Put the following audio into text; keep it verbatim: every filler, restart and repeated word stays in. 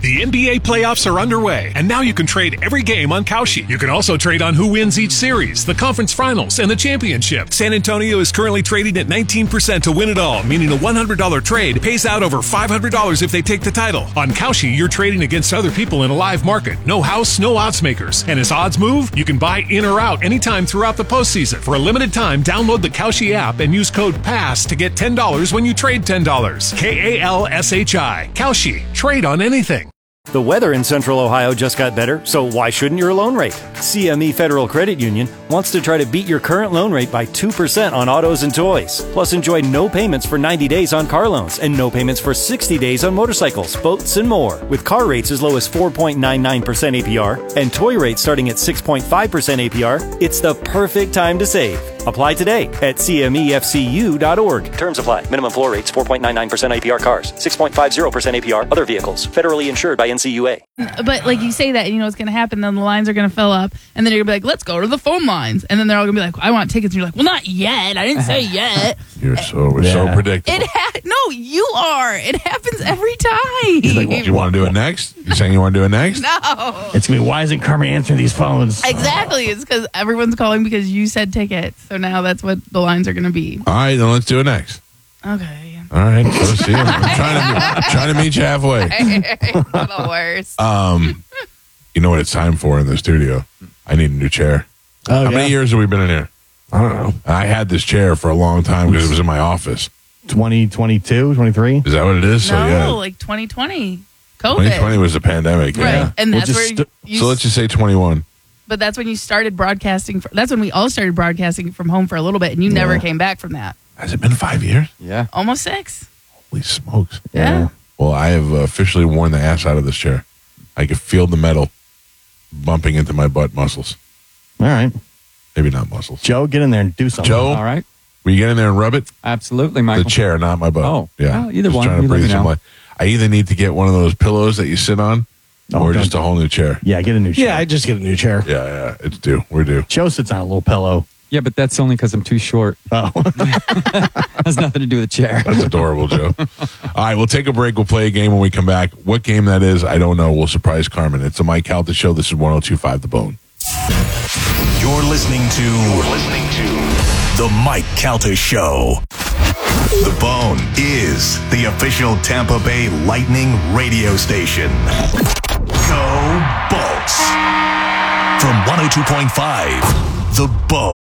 The N B A playoffs are underway, and now you can trade every game on Kalshi. You can also trade on who wins each series, the conference finals, and the championship. San Antonio is currently trading at nineteen percent to win it all, meaning a one hundred dollars trade pays out over five hundred dollars if they take the title. On Kalshi, you're trading against other people in a live market. No house, no odds makers. And as odds move, you can buy in or out anytime throughout the postseason. For a limited time, download the Kalshi app and use code PASS to get ten dollars when you trade ten dollars. K A L S H I. Kalshi. Trade on anything. The weather in Central Ohio just got better, so why shouldn't your loan rate? C M E Federal Credit Union wants to try to beat your current loan rate by two percent on autos and toys. Plus, enjoy no payments for ninety days on car loans and no payments for sixty days on motorcycles, boats, and more. With car rates as low as four point nine nine percent A P R and toy rates starting at six point five percent A P R, it's the perfect time to save. Apply today at C M E F C U dot org. Terms apply. Minimum floor rates four point nine nine percent A P R cars, six point five zero percent A P R other vehicles. Federally insured by N C U A. But like you say that, and you know what's going to happen. Then the lines are going to fill up, and then you're going to be like, "Let's go to the phone lines," and then they're all going to be like, "I want tickets." And you're like, "Well, not yet. I didn't say yet." You're so we're yeah. so predictable. It ha- no, you are. It happens every time. He's like, well, do you want to do it next? You saying you want to do it next? No. It's gonna be. Why isn't Carmen answering these phones? Exactly. It's because everyone's calling because you said tickets. So now that's what the lines are going to be. All right, then let's do it next. Okay. All right, go see him. I'm trying to trying to meet you halfway. The worst. Um, you know what it's time for in the studio? I need a new chair. Oh, How yeah. many years have we been in here? I don't know. I had this chair for a long time because it was in my office. twenty twenty-two, twenty-three Is that what it is? No, So yeah, like twenty twenty. COVID. twenty twenty was the pandemic. Right. Yeah. And We'll that's just where st- you, So let's just say twenty-one. but that's when you started broadcasting. For, that's when we all started broadcasting from home for a little bit, and you Yeah. never came back from that. Has it been five years? Yeah. Almost six. Holy smokes. Yeah. Well, I have officially worn the ass out of this chair. I can feel the metal bumping into my butt muscles. All right. Maybe not muscles. Joe, get in there and do something. Joe, All right. will you get in there and rub it? Absolutely, Michael. The chair, not my butt. Oh, yeah. well, either Just one. Trying to You let breathe me some know. life. I either need to get one of those pillows that you sit on, Oh, or don't- just a whole new chair. Yeah, get a new chair. Yeah, I just get a new chair. Yeah, yeah, it's due. We're due. Joe sits on a little pillow. Yeah, but that's only because I'm too short. Oh. Has nothing to do with the chair. That's adorable, Joe. All right, we'll take a break. We'll play a game when we come back. What game that is, I don't know. We'll surprise Carmen. It's the Mike Calta Show. This is one oh two point five The Bone. You're listening to You're listening to The Mike Calta Show. The Bone is the official Tampa Bay Lightning radio station. Go Bolts. From one oh two point five The Bone.